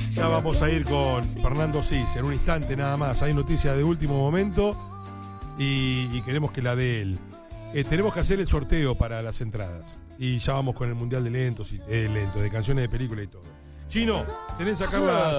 Ya vamos a ir con Fernando Cis en un instante nada más. Hay noticias de último momento y queremos que la dé él. Tenemos que hacer el sorteo para las entradas. Y ya vamos con el Mundial de Lentos, de canciones de película y todo. Chino, tenés acá